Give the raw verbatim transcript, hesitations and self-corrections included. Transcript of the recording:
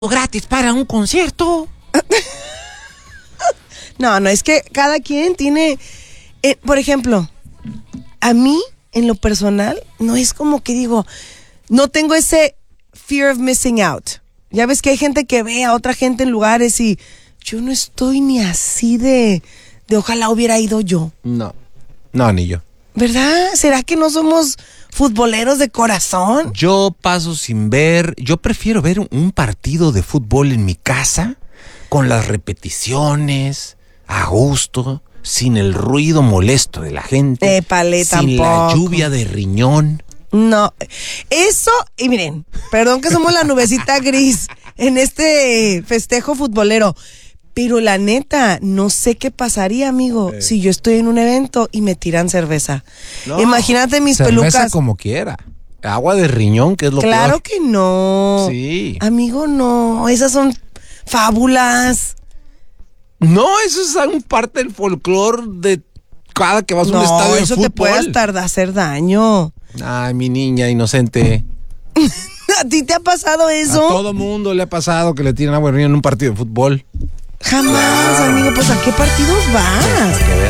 gratis para un concierto. No, no, es que cada quien tiene, eh, por ejemplo, a mí, en lo personal, no es como que digo, no tengo ese fear of missing out. Ya ves que hay gente que ve a otra gente en lugares y yo no estoy ni así de, de ojalá hubiera ido yo. No, no, ni yo. ¿Verdad? ¿Será que no somos futboleros de corazón? Yo paso sin ver, yo prefiero ver un partido de fútbol en mi casa, con las repeticiones, a gusto, sin el ruido molesto de la gente, Épale, sin tampoco. la lluvia de riñón. No, eso, y miren, perdón que somos la nubecita gris en este festejo futbolero, pero la neta, no sé qué pasaría, amigo, eh. si yo estoy en un evento y me tiran cerveza. No, imagínate mis cerveza pelucas. Como quiera. Agua de riñón, que es lo Claro peor. que no. Sí. Amigo, no, esas son fábulas. No, eso es un parte del folclore de cada que vas a no, un estadio de eso fútbol. te puede hasta hacer daño. Ay, mi niña inocente. ¿A ti te ha pasado eso? A todo mundo le ha pasado que le tiran agua de riñón en un partido de fútbol. Jamás, claro. Amigo, pues ¿a qué partidos vas? Pues,